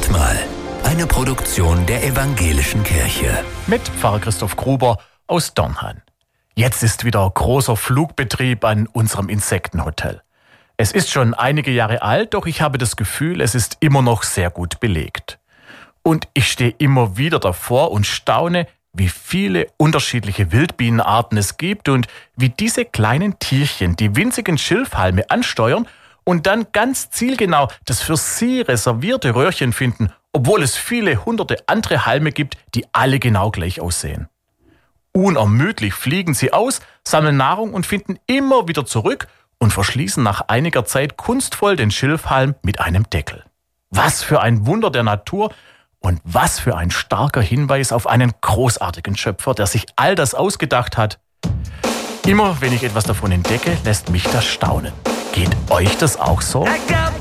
Manchmal. Eine Produktion der Evangelischen Kirche. Mit Pfarrer Christoph Gruber aus Dornhan. Jetzt ist wieder großer Flugbetrieb an unserem Insektenhotel. Es ist schon einige Jahre alt, doch ich habe das Gefühl, es ist immer noch sehr gut belegt. Und ich stehe immer wieder davor und staune, wie viele unterschiedliche Wildbienenarten es gibt und wie diese kleinen Tierchen die winzigen Schilfhalme ansteuern und dann ganz zielgenau das für sie reservierte Röhrchen finden, obwohl es viele hunderte andere Halme gibt, die alle genau gleich aussehen. Unermüdlich fliegen sie aus, sammeln Nahrung und finden immer wieder zurück und verschließen nach einiger Zeit kunstvoll den Schilfhalm mit einem Deckel. Was für ein Wunder der Natur und was für ein starker Hinweis auf einen großartigen Schöpfer, der sich all das ausgedacht hat. Immer wenn ich etwas davon entdecke, lässt mich das staunen. Geht euch das auch so?